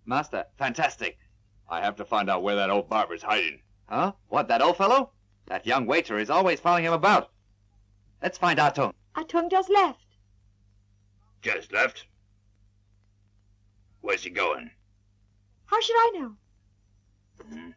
Master, fantastic. I have to find out where that old barber's hiding. Huh? What, that old fellow? That young waiter is always following him about. Let's find Atung. Atung just left. Just left? Where's he going? How should I know?